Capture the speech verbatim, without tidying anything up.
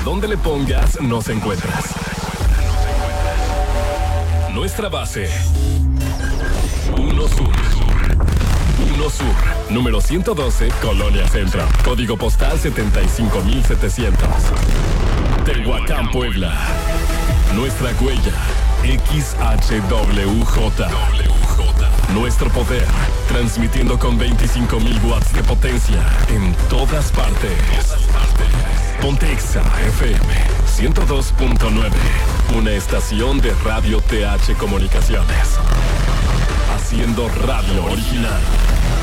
donde le pongas, nos encuentras. Nuestra base. Uno Sur. Uno Sur. Número ciento doce, Colonia Centro. Código postal setenta y cinco mil setecientos. Tehuacán, Puebla. Nuestra huella. X H W J. Nuestro poder, transmitiendo con veinticinco mil watts de potencia en todas partes. Pontexa F M ciento dos punto nueve, una estación de Radio T H Comunicaciones, haciendo radio original.